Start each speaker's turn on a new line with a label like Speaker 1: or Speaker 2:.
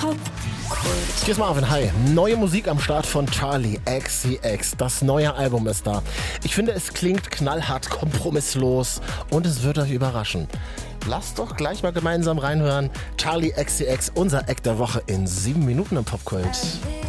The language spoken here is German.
Speaker 1: Hier ist Marvin, hi. Neue Musik am Start von Charli XCX. Das neue Album ist da. Ich finde, es klingt knallhart, kompromisslos und es wird euch überraschen. Lasst doch gleich mal gemeinsam reinhören. Charli XCX, unser Act der Woche in 7 Minuten im Popkult.